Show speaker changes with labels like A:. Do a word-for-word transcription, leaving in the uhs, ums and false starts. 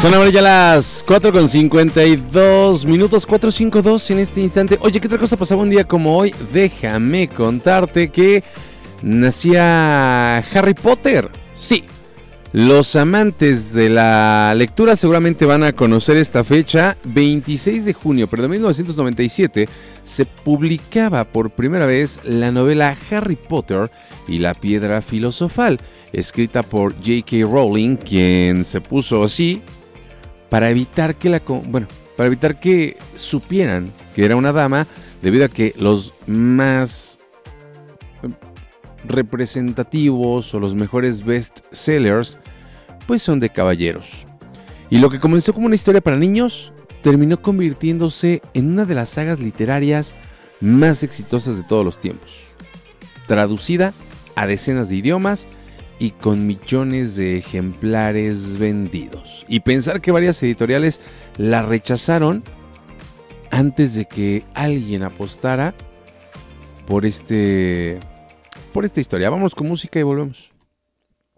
A: Son ahora ya las cuatro con cincuenta y dos minutos, cuatro cincuenta y dos en este instante. Oye, ¿qué otra cosa pasaba un día como hoy? Déjame contarte que nacía Harry Potter. Sí, los amantes de la lectura seguramente van a conocer esta fecha. veintiséis de junio, pero de mil novecientos noventa y siete se publicaba por primera vez la novela Harry Potter y la Piedra Filosofal, escrita por J K Rowling, quien se puso así para evitar que la bueno, para evitar que supieran que era una dama, debido a que los más representativos o los mejores best sellers pues son de caballeros. Y lo que comenzó como una historia para niños terminó convirtiéndose en una de las sagas literarias más exitosas de todos los tiempos, traducida a decenas de idiomas y con millones de ejemplares vendidos. Y pensar que varias editoriales la rechazaron antes de que alguien apostara por este por esta historia. Vamos con música y volvemos.